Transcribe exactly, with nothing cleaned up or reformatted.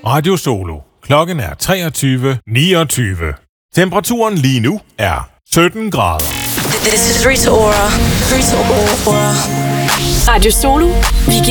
Radio Solo. Klokken er treogtyve niogtyve. Temperaturen lige nu er sytten grader. This is Rita Ora. Rita Ora. Radio Solo Weekend.